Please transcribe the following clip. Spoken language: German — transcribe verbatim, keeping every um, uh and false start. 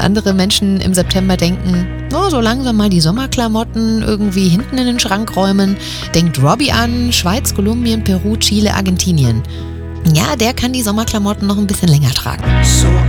andere Menschen im September denken, oh, so langsam mal die Sommerklamotten irgendwie hinten in den Schrank räumen, denkt Robbie an Schweiz, Kolumbien, Peru, Chile, Argentinien. Ja, der kann die Sommerklamotten noch ein bisschen länger tragen. So